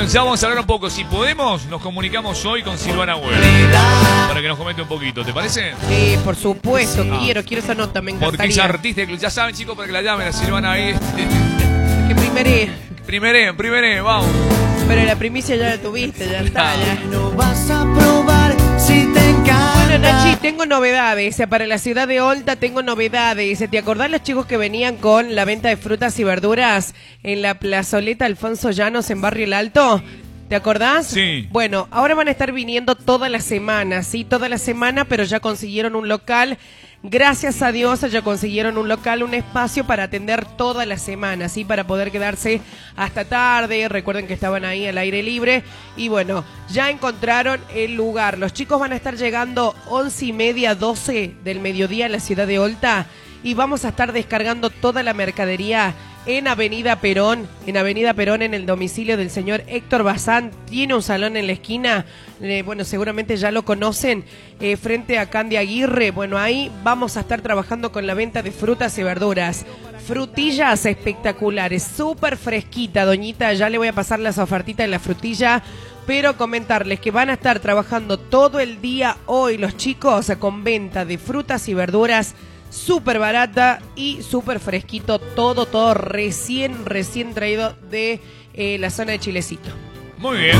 Ya vamos a hablar un poco. Si podemos, nos comunicamos hoy con Silvana Güell para que nos comente un poquito. ¿Te parece? Sí, por supuesto. Quiero esa nota, me encantaría. Porque es artista. Ya saben, chicos, para que la llamen a Silvana ahí. Que Primeré, vamos. Pero la primicia ya la tuviste, ya está. Ya. No vas a probar si te encanta. Bueno, Nachi, tengo novedades. Para la ciudad de Olta tengo novedades. ¿Te acordás los chicos que venían con la venta de frutas y verduras en la plazoleta Alfonso Llanos en Barrio El Alto? ¿Te acordás? Sí. Bueno, ahora van a estar viniendo toda la semana, ¿sí? Toda la semana, pero ya consiguieron un local. Gracias a Dios ya consiguieron un local, un espacio para atender toda la semana, ¿sí? Para poder quedarse hasta tarde. Recuerden que estaban ahí al aire libre. Y bueno, ya encontraron el lugar. Los chicos van a estar llegando 11:30, 12 del mediodía a la ciudad de Olta. Y vamos a estar descargando toda la mercadería en Avenida Perón, en el domicilio del señor Héctor Bazán. Tiene un salón en la esquina, bueno, seguramente ya lo conocen, frente a Candy Aguirre. Bueno, ahí vamos a estar trabajando con la venta de frutas y verduras. Frutillas espectaculares, súper fresquita, doñita, ya le voy a pasar las ofertitas de la frutilla. Pero comentarles que van a estar trabajando todo el día hoy los chicos con venta de frutas y verduras súper barata y súper fresquito, todo recién traído de la zona de Chilecito. Muy bien.